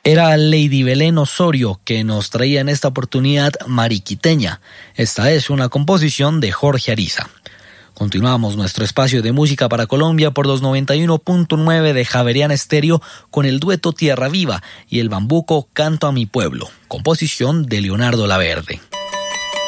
Era Lady Belén Osorio que nos traía en esta oportunidad Mariquiteña. Esta es una composición de Jorge Ariza. Continuamos nuestro espacio de música para Colombia por los 91.9 de Javeriana Estéreo con el dueto Tierra Viva y el bambuco Canto a mi pueblo, composición de Leonardo Laverde.